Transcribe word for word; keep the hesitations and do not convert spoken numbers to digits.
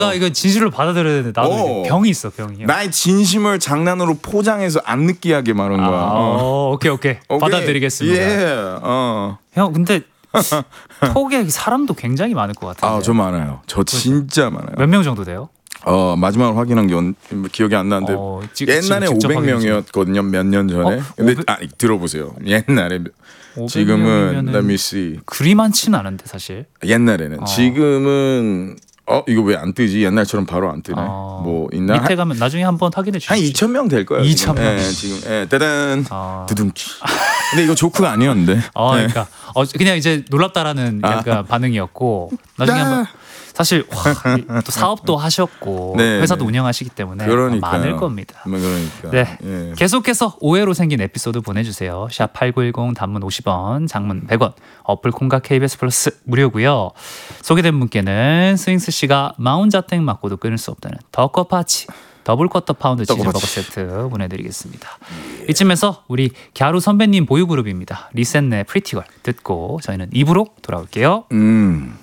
나 이거 진실로 받아들여야 돼. 나도 어. 병이 있어, 병이. 나의 진심을 장난으로 포장해서 안 느끼하게 말한 거야. 아, 어. 오케이, 오케이 오케이 받아들이겠습니다. 예. 어. 형 근데 톡에 사람도 굉장히 많을 것 같아요. 아, 저 많아요. 저 진짜 많아요. 몇 명 정도 돼요? 어, 마지막으로 확인한 게 언, 기억이 안 나는데 어, 지, 옛날에 지금 직접 오백 명이었거든요. 몇 년 전에. 어? 근데 오백 아, 들어보세요. 옛날에 오백 지금은 명이면은- let me see. 그리 많지는 않은데 사실. 옛날에는 어. 지금은 어 이거 왜 안 뜨지? 옛날처럼 바로 안 뜨네. 어, 뭐 있나? 밑에 한, 가면 나중에 한번 확인해 주시죠. 한 이천 명 될 거예요. 이천 명. 지금. 예, 지금 예, 따단 아. 두둥치. 근데 이거 조크가 아니었는데. 어, 네. 그러니까 어, 그냥 이제 놀랍다라는 약간 아. 반응이었고 나중에 아. 한번 사실 와, 이- 또 사업도 하셨고 네, 회사도 네. 운영하시기 때문에 그러니까요. 많을 겁니다. 뭐 그러니까. 네. 예. 계속해서 오해로 생긴 에피소드 보내주세요. 샵 팔구일공 단문 오십 원, 장문 백 원, 어플 콩과 케이비에스 플러스 무료고요. 소개된 분께는 스윙스 씨가 마운자땡 맞고도 끊을 수 없다는 더커파치 더블 쿼터 파운드 치즈버거 더커파치. 세트 보내드리겠습니다. 이쯤에서 우리 갸루 선배님 보유 그룹입니다. 리셋네 프리티걸 듣고 저희는 이 부로 돌아올게요. 음.